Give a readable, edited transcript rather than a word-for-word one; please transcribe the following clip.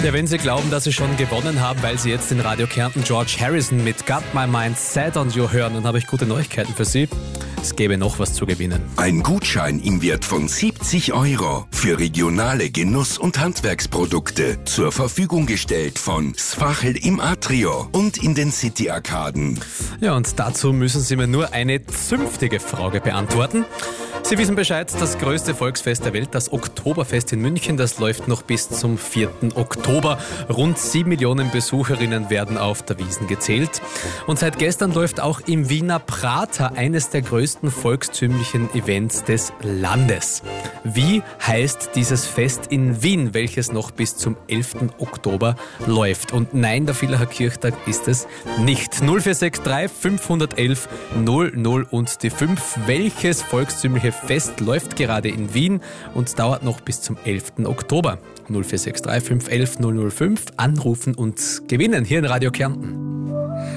Ja, wenn Sie glauben, dass Sie schon gewonnen haben, weil Sie jetzt in Radio Kärnten George Harrison mit Got My Mind Set on You hören, dann habe ich gute Neuigkeiten für Sie. Es gäbe noch was zu gewinnen. Ein Gutschein im Wert von 70 € für regionale Genuss- und Handwerksprodukte zur Verfügung gestellt von Sfachel im Atrio und in den City-Arkaden. Ja, und dazu müssen Sie mir nur eine zünftige Frage beantworten. Sie wissen Bescheid, das größte Volksfest der Welt, das Oktoberfest in München, das läuft noch bis zum 4. Oktober. Rund 7 Millionen Besucherinnen werden auf der Wiesn gezählt. Und seit gestern läuft auch im Wiener Prater eines der größten volkstümlichen Events des Landes. Wie heißt dieses Fest in Wien, welches noch bis zum 11. Oktober läuft? Und nein, der Villacher Kirchtag ist es nicht. 0463 511 00 und die 5. Welches volkstümliche Fest läuft gerade in Wien und dauert noch bis zum 11. Oktober? 0463 511 005 anrufen und gewinnen hier in Radio Kärnten.